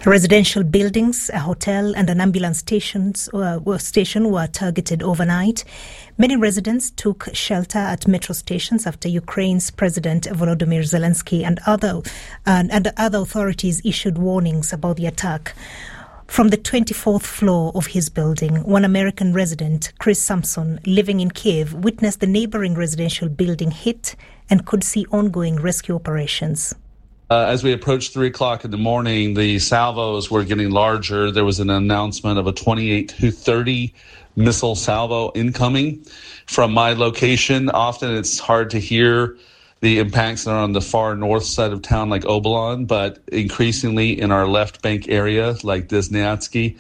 Residential buildings, a hotel and an ambulance station were targeted overnight. Many residents took shelter at metro stations after Ukraine's President Volodymyr Zelensky and other authorities issued warnings about the attack. From the 24th floor of his building, one American resident, Chris Sampson, living in Kiev, witnessed the neighboring residential building hit and could see ongoing rescue operations. As we approached 3 o'clock in the morning, the salvos were getting larger. There was an announcement of a 28-30 missile salvo incoming from my location. Often it's hard to hear the impacts that are on the far north side of town, like Obolon, but increasingly in our left bank area, like Desnyansky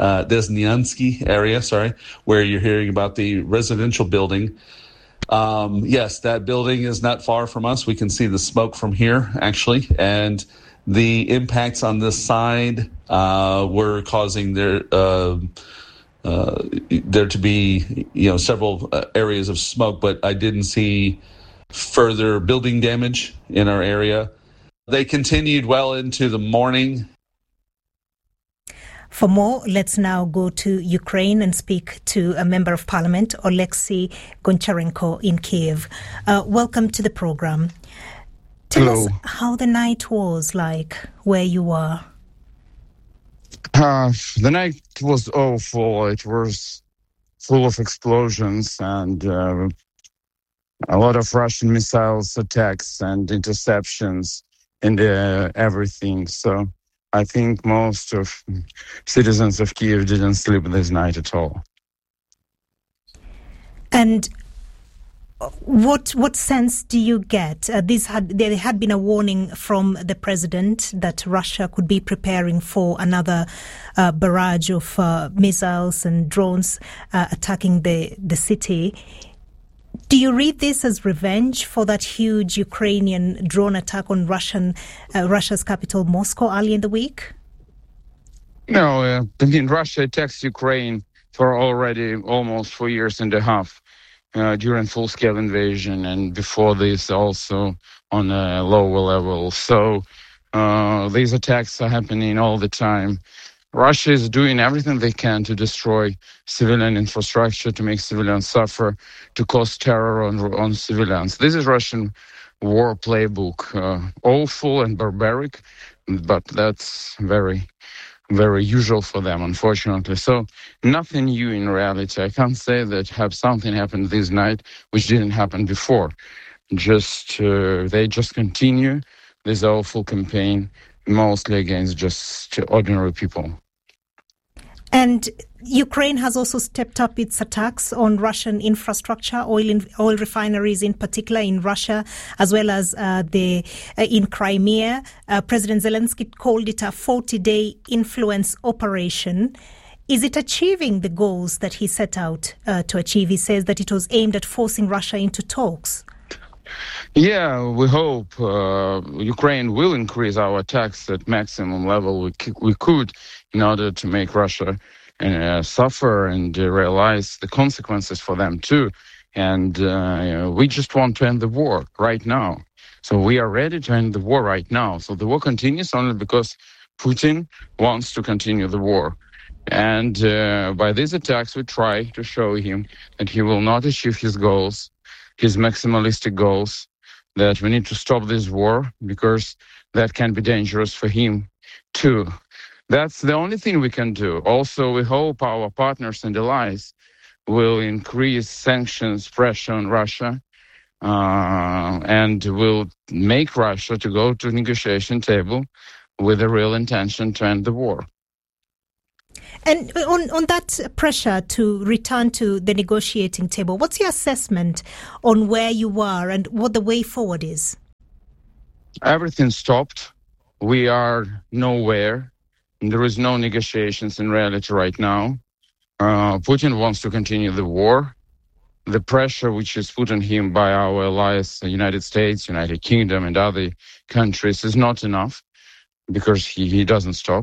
area, where you're hearing about the residential building. Yes, that building is not far from us. We can see the smoke from here, actually, and the impacts on this side were causing there to be, several areas of smoke, but I didn't see further building damage in our area. They continued well into the morning. For more, let's now go to Ukraine and speak to a member of parliament, Oleksiy Goncharenko in Kiev. Welcome to the program. Tell us how the night was like where you are. The night was awful. It was full of explosions and a lot of Russian missiles attacks and interceptions and everything. So I think most of citizens of Kiev didn't sleep this night at all. And what sense do you get? There had been a warning from the president that Russia could be preparing for another barrage of missiles and drones attacking the city. Do you read this as revenge for that huge Ukrainian drone attack on Russia's capital, Moscow, early in the week? No, Russia attacks Ukraine for already almost 4 years and a half during full-scale invasion, and before this also on a lower level. So these attacks are happening all the time. Russia is doing everything they can to destroy civilian infrastructure, to make civilians suffer, to cause terror on civilians. This is Russian war playbook. Awful and barbaric, but that's very, very usual for them, unfortunately. So nothing new in reality. I can't say that something happened this night which didn't happen before. They just continue this awful campaign, mostly against just ordinary people. And Ukraine has also stepped up its attacks on Russian infrastructure, oil refineries in particular in Russia, as well as in Crimea. President Zelensky called it a 40-day influence operation. Is it achieving the goals that he set out to achieve? He says that it was aimed at forcing Russia into talks. Yeah, we hope Ukraine will increase our attacks at maximum level we could in order to make Russia suffer and realize the consequences for them too. And we just want to end the war right now. So we are ready to end the war right now. So the war continues only because Putin wants to continue the war. And by these attacks, we try to show him that he will not achieve his goals, his maximalistic goals, that we need to stop this war because that can be dangerous for him too. That's the only thing we can do. Also, we hope our partners and allies will increase sanctions pressure on Russia and will make Russia to go to negotiation table with a real intention to end the war. And on that pressure to return to the negotiating table, what's your assessment on where you are and what the way forward is? Everything stopped. We are nowhere. There is no negotiations in reality right now. Putin wants to continue the war. The pressure which is put on him by our allies, the United States, United Kingdom, and other countries is not enough because he doesn't stop.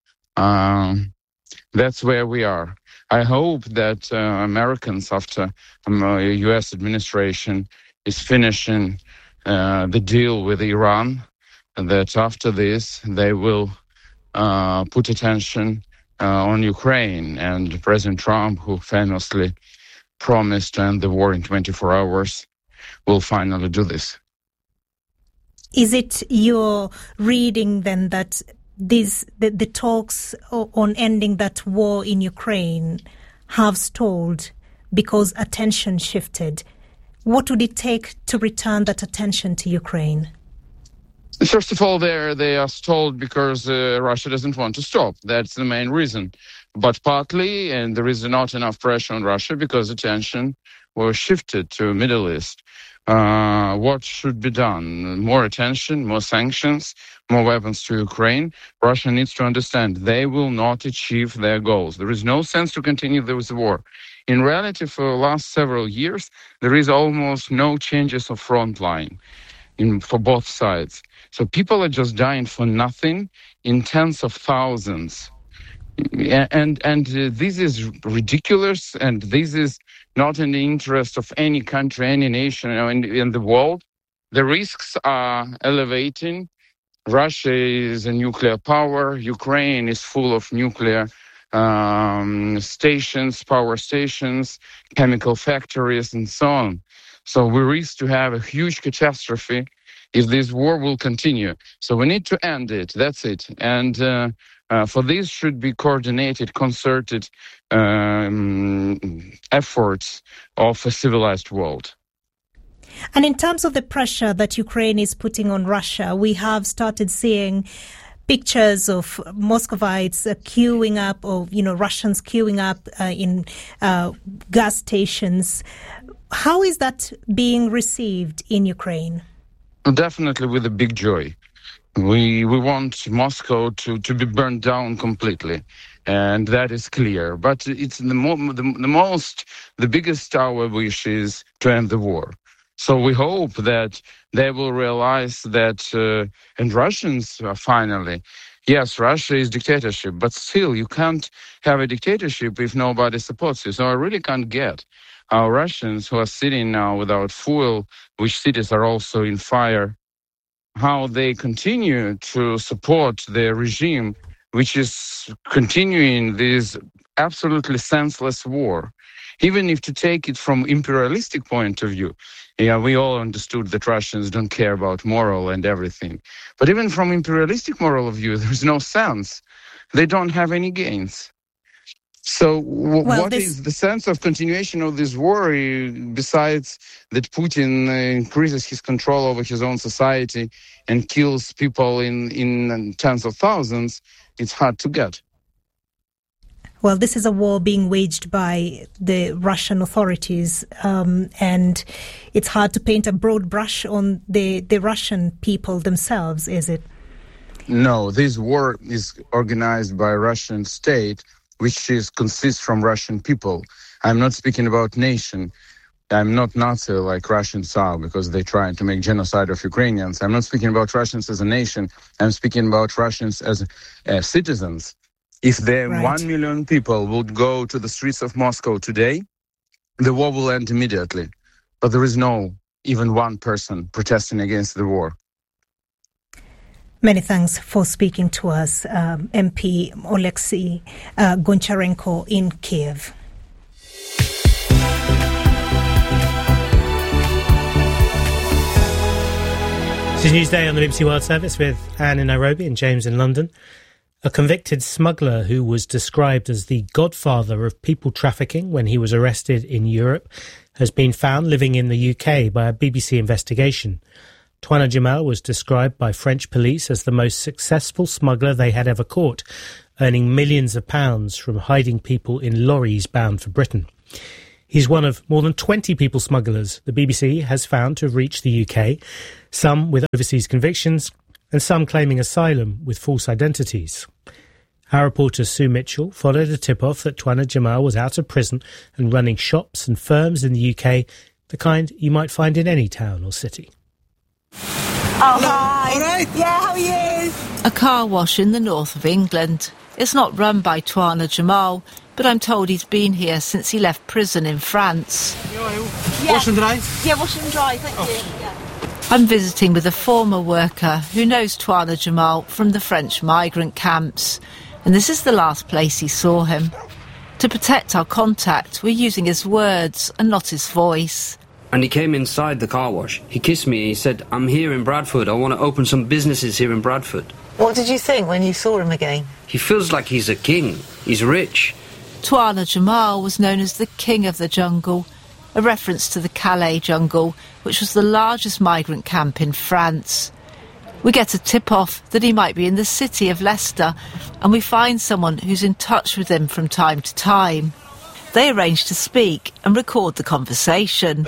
That's where we are. I hope that Americans, after U.S. administration is finishing the deal with Iran, that after this they will put attention on Ukraine, and President Trump, who famously promised to end the war in 24 hours, will finally do this. Is it your reading then that the talks on ending that war in Ukraine have stalled because attention shifted? What would it take to return that attention to Ukraine? First of all, they are stalled because Russia doesn't want to stop. That's the main reason. But partly, and there is not enough pressure on Russia because attention was shifted to Middle East. What should be done? More attention, more sanctions, more weapons to Ukraine. Russia needs to understand they will not achieve their goals. There is no sense to continue this war. In reality, for the last several years, there is almost no changes of front line for both sides. So people are just dying for nothing in tens of thousands. And this is ridiculous, and this is not in the interest of any country, any nation in the world. The risks are elevating. Russia is a nuclear power. Ukraine is full of nuclear stations, power stations, chemical factories, and so on. So we risk to have a huge catastrophe if this war will continue. So we need to end it. That's it. And for this should be coordinated, concerted efforts of a civilized world. And in terms of the pressure that Ukraine is putting on Russia, we have started seeing pictures of Muscovites queuing up, or Russians queuing up in gas stations. How is that being received in Ukraine? Definitely with a big joy. We want Moscow to be burned down completely, and that is clear. But it's the biggest our wish is to end the war. So we hope that they will realize that, and Russians finally, yes, Russia is dictatorship, but still you can't have a dictatorship if nobody supports you. So I really can't get our Russians who are sitting now without fuel, which cities are also in fire, how they continue to support the regime, which is continuing this absolutely senseless war. Even if to take it from imperialistic point of view, we all understood that Russians don't care about moral and everything. But even from imperialistic moral view, there's no sense. They don't have any gains. So what is the sense of continuation of this war besides that Putin increases his control over his own society and kills people in tens of thousands? It's hard to get. Well, this is a war being waged by the Russian authorities, and it's hard to paint a broad brush on the Russian people themselves, is it? No, this war is organized by Russian state, which consists from Russian people. I'm not speaking about nation. I'm not Nazi like Russians are because they try to make genocide of Ukrainians. I'm not speaking about Russians as a nation. I'm speaking about Russians as citizens. If there 1 million people would go to the streets of Moscow today, the war will end immediately. But there is no even one person protesting against the war. Many thanks for speaking to us, MP Oleksiy Goncharenko in Kiev. This is Newsday on the BBC World Service with Anne in Nairobi and James in London. A convicted smuggler who was described as the godfather of people trafficking when he was arrested in Europe has been found living in the UK by a BBC investigation. Touana Jamal was described by French police as the most successful smuggler they had ever caught, earning millions of pounds from hiding people in lorries bound for Britain. He's one of more than 20 people smugglers the BBC has found to have reached the UK, some with overseas convictions and some claiming asylum with false identities. Our reporter Sue Mitchell followed a tip-off that Touana Jamal was out of prison and running shops and firms in the UK, the kind you might find in any town or city. Oh, hi. All right? Yeah, how are you? A car wash in the north of England. It's not run by Touana Jamal, but I'm told he's been here since he left prison in France. Wash and dry? Yeah, wash and dry, thank you. Yeah. I'm visiting with a former worker who knows Tuana Jamal from the French migrant camps, and this is the last place he saw him. To protect our contact, we're using his words and not his voice. And he came inside the car wash. He kissed me and he said, "I'm here in Bradford. I want to open some businesses here in Bradford." What did you think when you saw him again? He feels like he's a king. He's rich. Tuana Jamal was known as the King of the Jungle, a reference to the Calais jungle, which was the largest migrant camp in France. We get a tip-off that he might be in the city of Leicester, and we find someone who's in touch with him from time to time. They arrange to speak and record the conversation.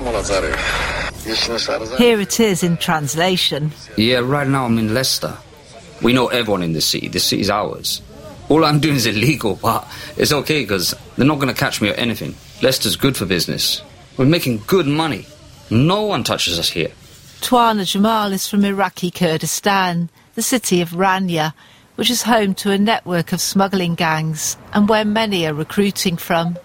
Here it is in translation. Yeah, right now I'm in Leicester. We know everyone in this city. This city's ours. All I'm doing is illegal, but it's okay because they're not going to catch me or anything. Leicester's good for business. We're making good money. No one touches us here. Tuana Jamal is from Iraqi Kurdistan, the city of Rania, which is home to a network of smuggling gangs and where many are recruiting from.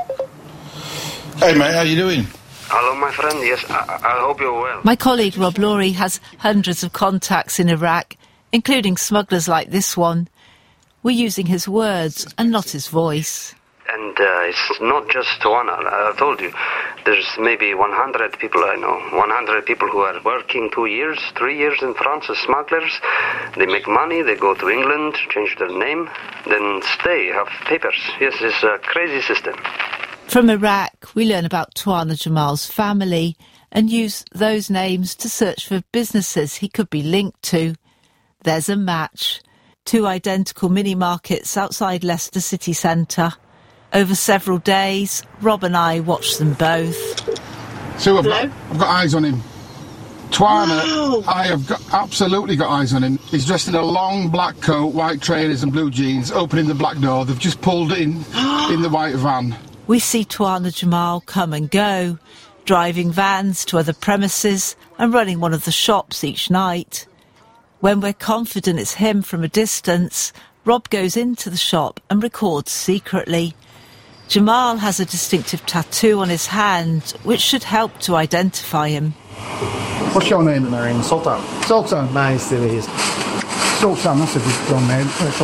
Hey mate, how you doing? Hello, my friend. Yes, I hope you're well. My colleague Rob Laurie has hundreds of contacts in Iraq, including smugglers like this one. We're using his words and not his voice. And it's not just Tuana. I told you, there's maybe 100 people I know. 100 people who are working 2 years, 3 years in France as smugglers. They make money, they go to England, change their name, then stay, have papers. Yes, it's a crazy system. From Iraq, we learn about Tuana Jamal's family and use those names to search for businesses he could be linked to. There's a match. 2 identical mini-markets outside Leicester city centre. Over several days, Rob and I watched them both. So I've got eyes on him. Tuana, I have absolutely got eyes on him. He's dressed in a long black coat, white trainers and blue jeans, opening the black door. They've just pulled in the white van. We see Tuana Jamal come and go, driving vans to other premises and running one of the shops each night. When we're confident it's him from a distance, Rob goes into the shop and records secretly. Jamal has a distinctive tattoo on his hand, which should help to identify him. What's your name? Sultan. Sultan. Nice to meet you. Sultan, that's a good name.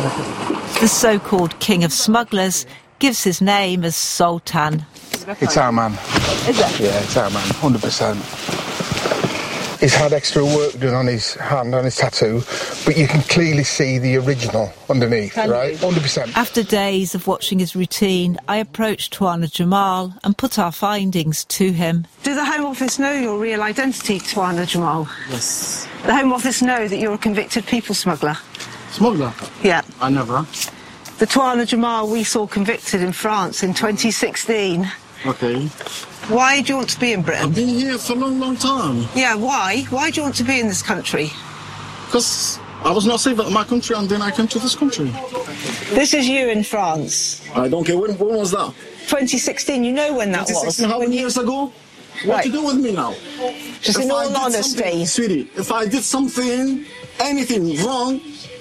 The so-called King of Smugglers gives his name as Sultan. It's our man. Is it? Yeah, it's our man, 100%. He's had extra work done on his hand, on his tattoo, but you can clearly see the original underneath, right? 100%. After days of watching his routine, I approached Tuana Jamal and put our findings to him. Do the Home Office know your real identity, Tuana Jamal? Yes. The Home Office know that you're a convicted people smuggler? Smuggler? Yeah. I never. The Tuana Jamal we saw convicted in France in 2016. Okay. Why do you want to be in Britain? I've been here for a long, long time. Yeah, why? Why do you want to be in this country? Because I was not safe at my country and then I came to this country. This is you in France. I don't care. When was that? 2016, you know when that was. 2016, how many years ago? What to do with me now? Just in all honesty. Sweetie, if I did something, anything wrong,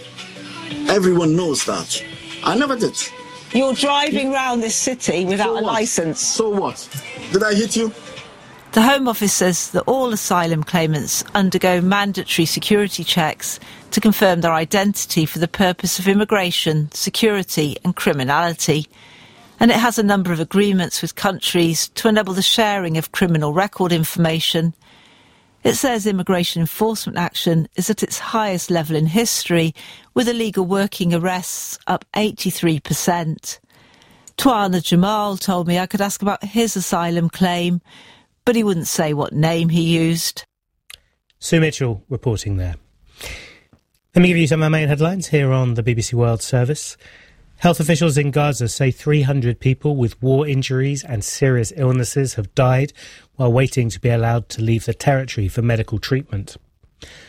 everyone knows that. I never did. You're driving around this city without a licence. So what? Did I hit you? The Home Office says that all asylum claimants undergo mandatory security checks to confirm their identity for the purpose of immigration, security and criminality. And it has a number of agreements with countries to enable the sharing of criminal record information. It says immigration enforcement action is at its highest level in history, with illegal working arrests up 83%. Tuana Jamal told me I could ask about his asylum claim, but he wouldn't say what name he used. Sue Mitchell reporting there. Let me give you some of our main headlines here on the BBC World Service. Health officials in Gaza say 300 people with war injuries and serious illnesses have died while waiting to be allowed to leave the territory for medical treatment.